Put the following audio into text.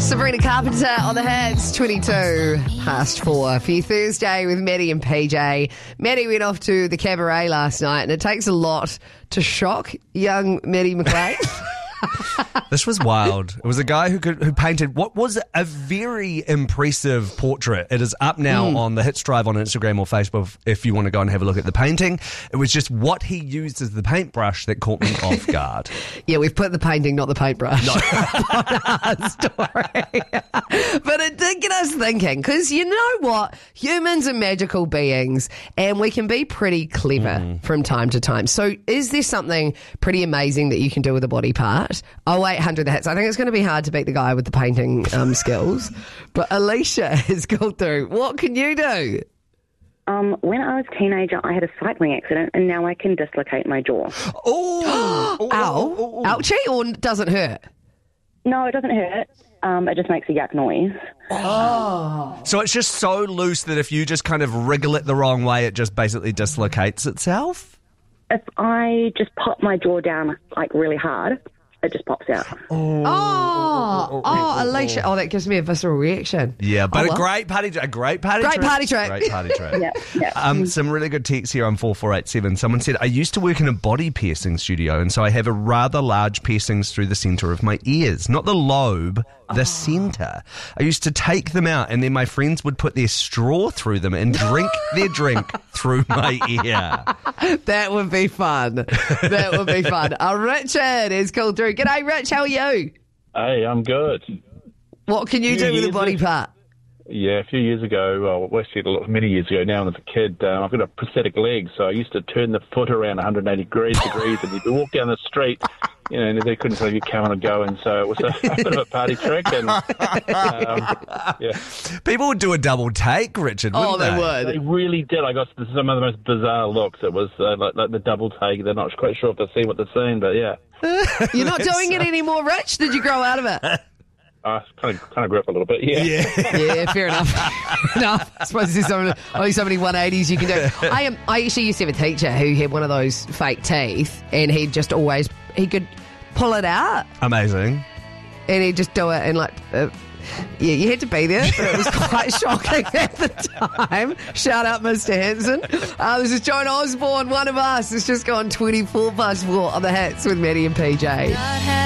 Sabrina Carpenter on the Hits, 22 past 4 for your Thursday with Maddie and PJ. Maddie went off to the cabaret last night, and it takes a lot to shock young Maddie McLean. This was wild. It was a guy who painted what was a very impressive portrait. It is up now on the Hits Drive on Instagram or Facebook if you want to go and have a look at the painting. It was just what he used as the paintbrush that caught me off guard. Yeah, we've put the painting, not the paintbrush, No. on our story. But it did get us thinking, because you know what? Humans are magical beings, and we can be pretty clever from time to time. So is there something pretty amazing that you can do with a body part? 0800 the Hits. I think it's going to be hard to beat the guy with the painting skills. But Alicia has called through. What can you do? When I was a teenager, I had a cycling accident, and now I can dislocate my jaw. Ow. Ouchie, or does it hurt? No, it doesn't hurt. It just makes a yuck noise. So it's just so loose that if you just kind of wriggle it the wrong way, it just basically dislocates itself? If I just pop my jaw down, like, really hard, it just pops out. Alicia. Oh, that gives me a visceral reaction. Yeah, but Oh, well. a great party trick. Great party trick. Great party trick. Yeah. Some really good texts here on 4487. Someone said, I used to work in a body piercing studio, and so I have a rather large piercings through the centre of my ears. Not the lobe, the centre. I used to take them out, and then my friends would put their straw through them and drink their drink through my ear. That would be fun. That would be fun. Richard is called through. G'day, Rich. How are you? Hey, I'm good. What can you do with a body part? Yeah, a few years ago, well, actually many years ago now, when I was a kid, I've got a prosthetic leg, so I used to turn the foot around 180 degrees, and you'd walk down the street, you know, and they couldn't tell you coming or going, so it was a bit of a party trick, and yeah. People would do a double take, Richard, wouldn't they they? would. They really did. I got some of the most bizarre looks. It was like the double take. They're not quite sure if they're seeing what they're seeing, but yeah. You're not doing it anymore, Rich? Did you grow out of it? I kind of grew up a little bit, yeah. Yeah, fair enough. I suppose there's only so many 180s you can do. I actually used to have a teacher who had one of those fake teeth, and he could pull it out. Amazing. And he'd just do it, and you had to be there, but it was quite shocking at the time. Shout out, Mr. Hanson. This is Joan Osborne, one of us. It's just gone 24 past 4 on the Hits with Maddie and PJ.